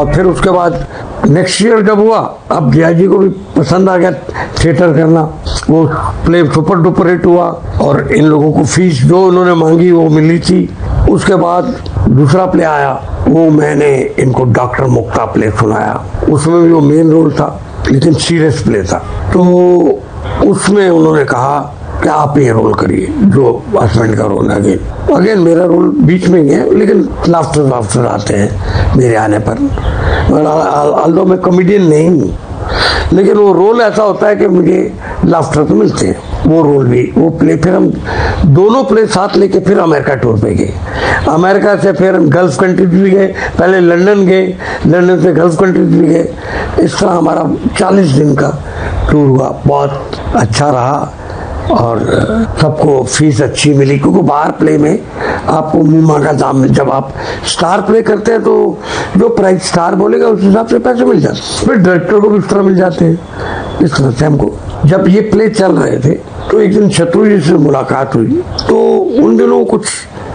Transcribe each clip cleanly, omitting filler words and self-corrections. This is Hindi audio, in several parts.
और फिर उसके बाद नेक्स्ट ईयर जब हुआ, अब जया जी को भी पसंद आ गया थिएटर करना, वो प्ले सुपर डुपर हिट हुआ और इन लोगों को फीस जो उन्होंने मांगी वो मिली थी। उसके बाद दूसरा प्ले आया, वो मैंने इनको डॉक्टर मुक्ता प्ले सुनाया, उसमें भी वो मेन रोल था लेकिन सीरियस प्ले था। तो उसमें उन्होंने कहा कि आप ये रोल करिए जो हस्बैंड का रोल है। अगेन मेरा रोल बीच में ही है लेकिन लाफ्टर आते हैं मेरे आने पर। ऑल्दो मैं कॉमेडियन नहीं हूँ लेकिन वो रोल ऐसा होता है कि मुझे लाफ्टर तो मिलते हैं। वो रोल भी वो प्ले, फिर हम दोनों प्ले साथ लेके फिर अमेरिका टूर पे गए। अमेरिका से फिर हम गल्फ कंट्रीज भी गए, पहले लंदन गए, लंदन से गल्फ कंट्रीज भी गए। इस तरह हमारा 40 दिन का टूर हुआ, बहुत अच्छा रहा और सबको फीस अच्छी मिली क्योंकि बाहर प्ले में आपको मुंह मांगा दाम, जब आप स्टार प्ले करते हैं तो जो प्राइस स्टार बोलेगा उस हिसाब से पैसे मिल जाते हैं, फिर डायरेक्टर को भी उस तरह मिल जाते हैं। इस तरह से हमको जब ये प्ले चल रहे थे तो एक दिन शत्रु जी से मुलाकात हुई, तो उन दिनों कुछ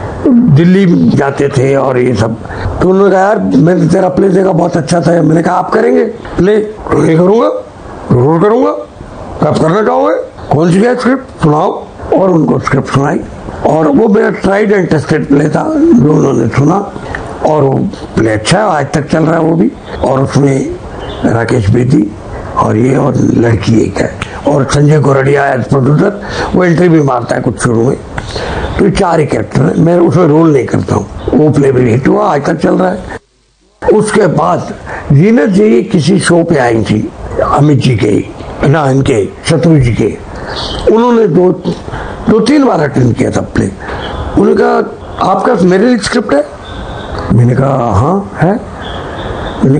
दिल्ली जाते थे और ये सब, तो उन्होंने कहा यार मैं तेरा प्ले देखा बहुत अच्छा था। मैंने कहा आप करेंगे प्ले? करूँगा, जरूर करूँगा। आप करना चाहोगे? कौन सी है स्क्रिप्ट? सुनाओ। और उनको स्क्रिप्ट सुनाई और वो मेरा ट्राइड एंड टेस्टेड प्ले था जो उन्होंने सुना और वो प्ले अच्छा है, आज तक चल रहा है वो भी। और उसमें राकेश बेदी और ये और लड़की एक है और संजय गोरडिया एज प्रोड्यूसर, वो एंट्री भी मारता है कुछ शुरू में। तो 4 ही कैरेक्टर है, मैं उसमें रोल नहीं करता हूँ। वो प्ले भी हिट हुआ, आज तक चल रहा है। उसके बाद जीनत जी किसी शो पे आई थी अमित जी के, ना इनके शत्रु जी के, उन्होंने दो 3 बार अटेंड किया था प्ले। उन्होंने कहा आपका मेरे लिए स्क्रिप्ट है? मैंने कहा हाँ है। मैंने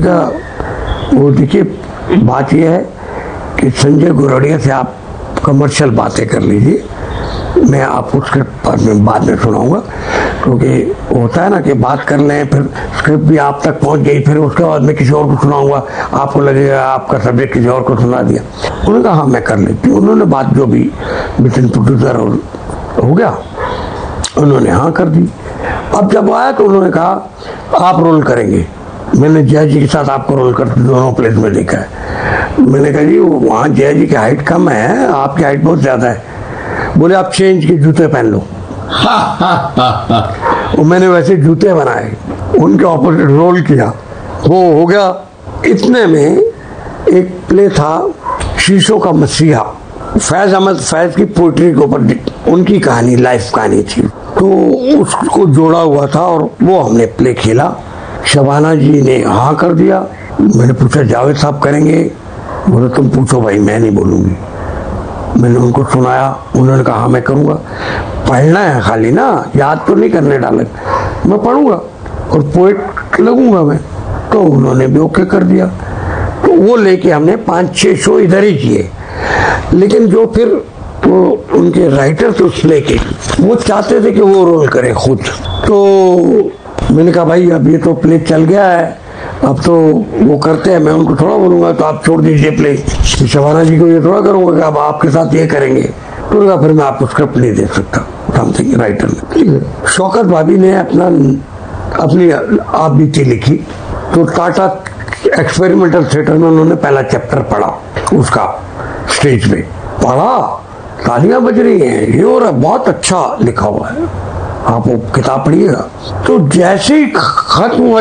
कहा वो देखिए बात यह है कि संजय गोरडिया से आप कमर्शियल बातें कर लीजिए, मैं आपको स्क्रिप्ट बाद में सुनाऊंगा, क्योंकि होता है ना कि बात कर लें फिर स्क्रिप्ट भी आप तक पहुंच गई, फिर उसके बाद मैं किसी और को सुनाऊंगा, आपको लगेगा आपका सब्जेक्ट किसी और को सुना दिया। उन्होंने कहा हाँ मैं कर लेती हूँ। उन्होंने बात जो भी मिशन प्रोड्यूसर और हो गया, उन्होंने हाँ कर दी। अब जब आया तो उन्होंने कहा आप रोल करेंगे। मैंने जया जी के साथ आपको रोल करते दोनों प्लेस में देखा है। मैंने कहा जी वहाँ जया जी की हाइट कम है, आपकी हाइट बहुत ज्यादा है। बोले आप 6 इंच के जूते पहन लो। और मैंने वैसे जूते बनाए, उनके ऑपोजिट रोल किया, वो हो गया। इतने में एक प्ले था शीशों का मसीहा, फैज अहमद फैज की पोइट्री के ऊपर उनकी कहानी, लाइफ कहानी थी, तो उसको जोड़ा हुआ था और वो हमने प्ले खेला। शबाना जी ने हाँ कर दिया। मैंने पूछा जावेद साहब करेंगे? बोले तुम पूछो भाई, मैं नहीं बोलूंगी। मैंने उनको सुनाया, उन्होंने कहा हाँ मैं करूँगा। पढ़ना है खाली ना, याद तो नहीं करने डाले, मैं पढ़ूंगा और पोएट लगूंगा मैं। तो उन्होंने भी ओके कर दिया। तो वो लेके हमने 5-6 शो इधर ही किए। लेकिन जो फिर वो उनके राइटर थे उस प्ले के, वो चाहते थे कि वो रोल करें खुद। तो मैंने कहा भाई अब ये तो प्ले चल गया है, अब तो वो करते हैं, मैं उनको थोड़ा बोलूंगा तो आप छोड़ दीजिए प्ले। शबाना जी को ये थोड़ा करूंगा कि अब आपके साथ ये करेंगे। तो फिर मैं आपको स्क्रिप्ट नहीं दे सकता, समथिंग राइटर ने। ठीक है। शौकत भाभी ने अपनी आप बीती लिखी, तो टाटा एक्सपेरिमेंटल थिएटर में उन्होंने पहला चैप्टर पढ़ा, उसका स्टेज पे पढ़ा, तालियां बज रही हैं, ये और बहुत अच्छा लिखा हुआ है, आप वो किताब पढ़िएगा। तो जैसे ही खत्म हुआ